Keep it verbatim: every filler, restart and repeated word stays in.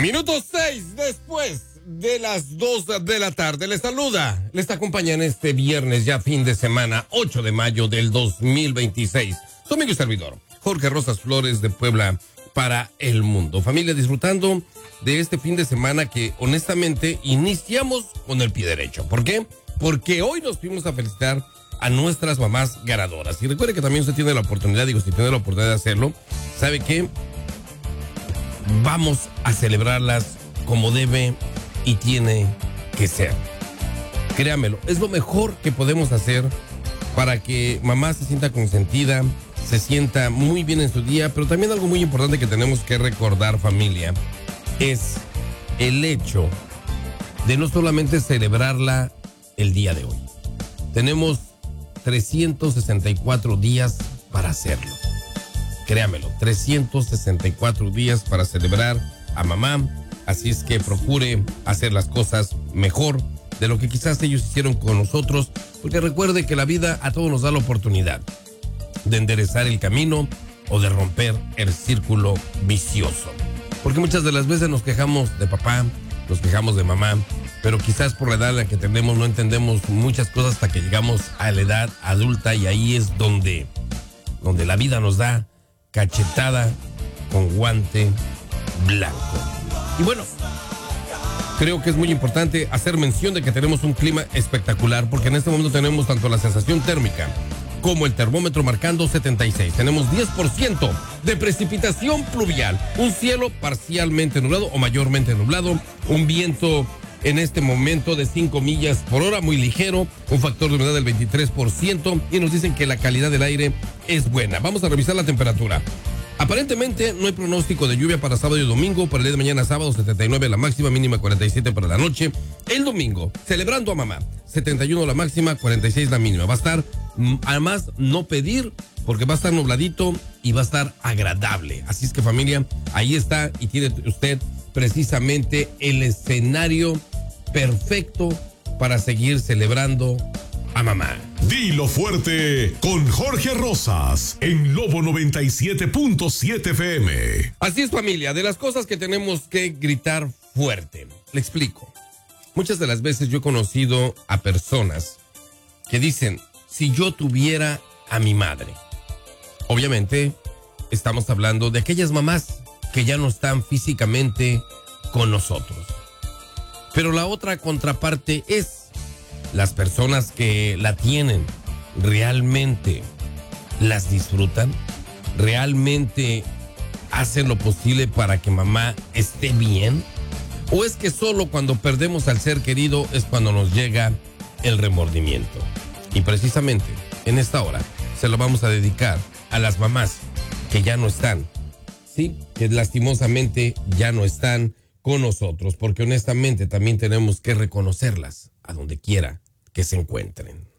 Minuto seis después de las dos de la tarde. Les saluda, les acompaña en este viernes, ya fin de semana, ocho de mayo del dos mil veintiséis. Su amigo y servidor, Jorge Rosas Flores, de Puebla para el mundo. Familia, disfrutando de este fin de semana que honestamente iniciamos con el pie derecho. ¿Por qué? Porque hoy nos fuimos a felicitar a nuestras mamás ganadoras. Y recuerde que también usted tiene la oportunidad, digo, si tiene la oportunidad de hacerlo, ¿sabe qué? Vamos a celebrarlas como debe y tiene que ser. Créamelo, es lo mejor que podemos hacer para que mamá se sienta consentida, se sienta muy bien en su día, pero también algo muy importante que tenemos que recordar, familia, es el hecho de no solamente celebrarla el día de hoy. Tenemos trescientos sesenta y cuatro días para hacerlo. Créamelo, trescientos sesenta y cuatro días para celebrar a mamá. Así es que procure hacer las cosas mejor de lo que quizás ellos hicieron con nosotros, porque recuerde que la vida a todos nos da la oportunidad de enderezar el camino o de romper el círculo vicioso. Porque muchas de las veces nos quejamos de papá, nos quejamos de mamá, pero quizás por la edad en la que tenemos no entendemos muchas cosas hasta que llegamos a la edad adulta, y ahí es donde, donde la vida nos da cachetada con guante blanco. Y bueno, creo que es muy importante hacer mención de que tenemos un clima espectacular, porque en este momento tenemos tanto la sensación térmica como el termómetro marcando setenta y seis. Tenemos diez por ciento de precipitación pluvial, un cielo parcialmente nublado o mayormente nublado, un viento en este momento de cinco millas por hora, muy ligero, un factor de humedad del veintitrés por ciento, y nos dicen que la calidad del aire es buena. Vamos a revisar la temperatura. Aparentemente no hay pronóstico de lluvia para sábado y domingo. Para el día de mañana, sábado, setenta y nueve la máxima, mínima cuarenta y siete para la noche. El domingo, celebrando a mamá, setenta y uno la máxima, cuarenta y seis la mínima. Va a estar, además, no pedir, porque va a estar nubladito y va a estar agradable. Así es que, familia, ahí está, y tiene usted precisamente el escenario perfecto para seguir celebrando a mamá. Dilo fuerte con Jorge Rosas en Lobo noventa y siete punto siete F M. Así es, familia, de las cosas que tenemos que gritar fuerte. Le explico. Muchas de las veces yo he conocido a personas que dicen, si yo tuviera a mi madre. Obviamente, estamos hablando de aquellas mamás que ya no están físicamente con nosotros. Pero la otra contraparte es las personas que la tienen, ¿realmente las disfrutan? ¿Realmente hacen lo posible para que mamá esté bien? ¿O es que solo cuando perdemos al ser querido es cuando nos llega el remordimiento? Y precisamente en esta hora se lo vamos a dedicar a las mamás que ya no están, sí, que lastimosamente ya no están con nosotros, porque honestamente también tenemos que reconocerlas a donde quiera que se encuentren.